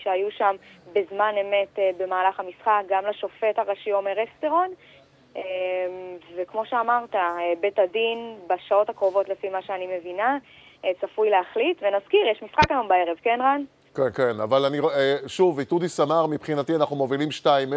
שהיו שם בזמן אמת במהלך המשחק, גם לשופט הראשי עומר אסטרון, וכמו שאמרת, בית הדין בשעות הקרובות לפי מה שאני מבינה, צפוי להחליט, ונזכיר, יש משחק היום בערב, כן רן? כן, כן, אבל שוב, את אודי סמר מבחינתי אנחנו מובילים 2-0,